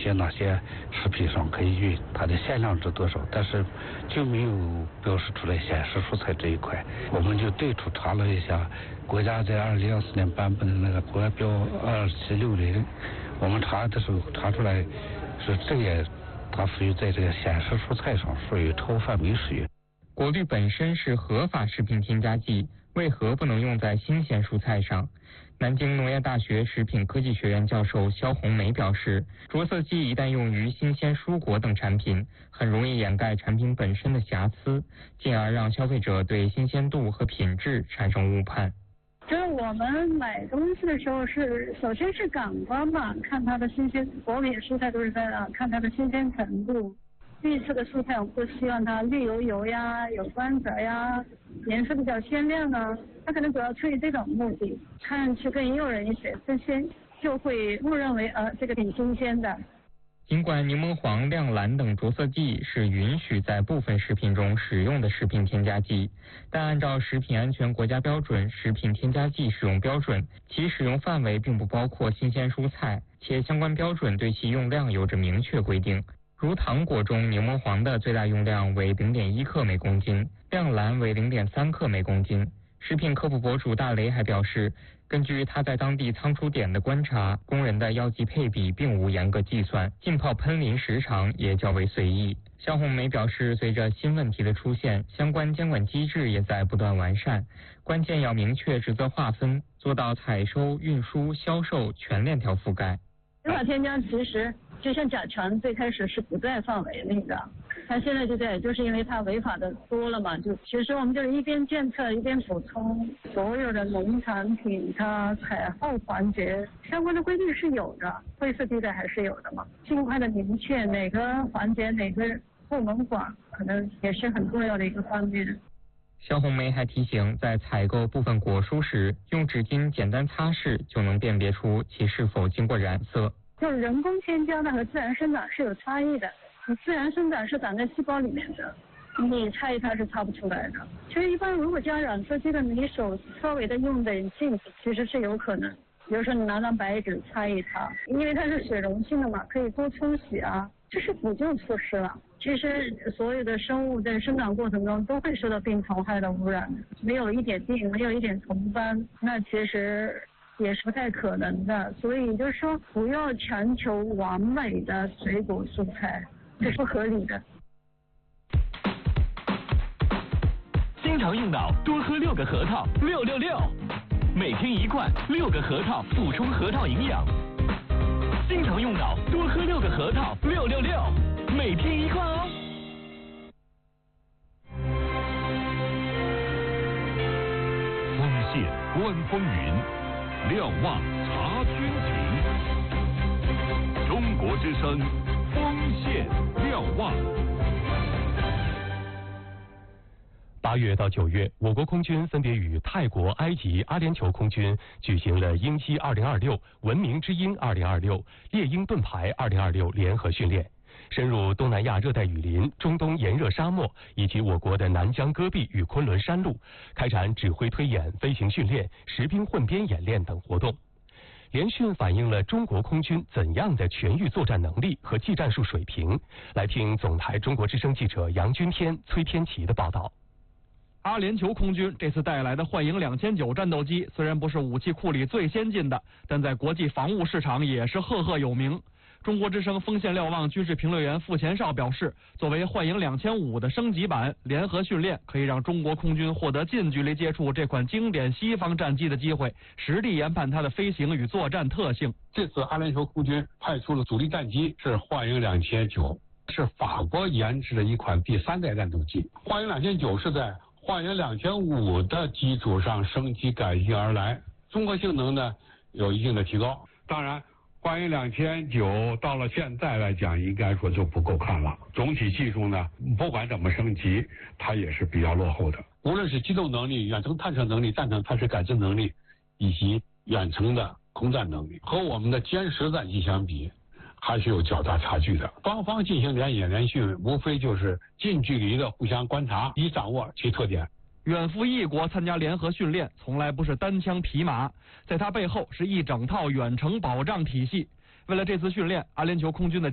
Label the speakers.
Speaker 1: 些哪些食品上可以运，它的限量值多少，但是就没有标示出来显示蔬菜这一块。我们就对处查了一下，国家在2014年颁布的那个国标2760，我们查的时候查出来是这个它属于在这个显示蔬菜上属于超范围使用。
Speaker 2: 果绿本身是合法食品添加剂，为何不能用在新鲜蔬菜上？南京农业大学食品科技学院教授肖红梅表示，着色剂一旦用于新鲜蔬果等产品，很容易掩盖产品本身的瑕疵，进而让消费者对新鲜度和品质产生误判。
Speaker 3: 就是我们买东西的时候首先是感官嘛，看它的新鲜，果品蔬菜都是在看它的新鲜程度。绿色的蔬菜我们都希望它绿油油呀，有光泽呀，颜色比较鲜亮呢，它可能主要出于这种目的，看上去更诱人一些，这些就会误认为这个挺新鲜的。
Speaker 2: 尽管柠檬黄、亮蓝等着色剂是允许在部分食品中使用的食品添加剂，但按照食品安全国家标准《食品添加剂使用标准》，其使用范围并不包括新鲜蔬菜，且相关标准对其用量有着明确规定。如糖果中柠檬黄的最大用量为 0.1 克每公斤，亮蓝为 0.3 克每公斤。食品科普博主大雷还表示，根据他在当地仓储点的观察，工人的药剂配比并无严格计算，浸泡喷淋时长也较为随意。肖红梅表示，随着新问题的出现，相关监管机制也在不断完善，关键要明确职责划分，做到采收、运输、销售全链条覆盖。
Speaker 3: 非法添加其实就像甲醛最开始是不在范围内的，它现在就在，就是因为它违法的多了嘛，就其实我们就是一边监测一边补充，所有的农产品它采后环节相关的规定是有的，灰色地带还是有的嘛，尽快的明确哪个环节哪个部门管，可能也是很重要的一个方面。
Speaker 2: 肖红梅还提醒，在采购部分果蔬时，用纸巾简单擦拭就能辨别出其是否经过染色。
Speaker 3: 就是人工添加的和自然生长是有差异的，你自然生长是长在细胞里面的，你擦一擦是擦不出来的。其实一般如果加染色剂的，你手稍微的用点劲，其实是有可能。比如说你拿张白纸擦一擦，因为它是水溶性的嘛，可以多冲洗啊，这是补救措施了。其实所有的生物在生长过程中都会受到病虫害的污染，没有一点病，没有一点虫斑，那其实也是不太可能的。所以就是说，不要强求完美的水果蔬菜，这是不合理的。
Speaker 4: 经常用脑，多喝6个核桃，666，每天1罐，6个核桃补充核桃营养。经常用脑，多喝6个核桃，666，每天1罐哦。
Speaker 5: 风线观风云，瞭望察军情。中国之声，风线瞭望。8月到9月，我国空军分别与泰国、埃及、阿联酋空军举行了鹰击2026、文明之鹰2026、猎鹰盾牌2026联合训练，深入东南亚热带雨林、中东炎热沙漠以及我国的南疆戈壁与昆仑山路，开展指挥推演、飞行训练、实兵混编演练等活动。联训反映了中国空军怎样的全域作战能力和技战术水平。来听总台中国之声记者杨军天、崔天琪的报道。
Speaker 6: 阿联酋空军这次带来的幻影2009战斗机虽然不是武器库里最先进的，但在国际防务市场也是赫赫有名。中国之声锋线瞭望军事评论员傅前绍表示，作为幻影2005的升级版，联合训练可以让中国空军获得近距离接触这款经典西方战机的机会，实地研判它的飞行与作战特性。
Speaker 7: 这次阿联酋空军派出了主力战机是幻影2009，是法国研制的一款第3代战斗机。幻影2009是在幻影2005的基础上升级改进而来，综合性能呢有一定的提高。当然，幻影2009到了现在来讲，应该说就不够看了。总体技术呢，不管怎么升级，它也是比较落后的。无论是机动能力、远程探测能力、战场探视感知能力，以及远程的空战能力，和我们的歼10战机相比，还是有较大差距的。双方进行联演联训，无非就是近距离的互相观察，以掌握其特点。
Speaker 6: 远赴异国参加联合训练，从来不是单枪匹马，在它背后是一整套远程保障体系。为了这次训练，阿联酋空军的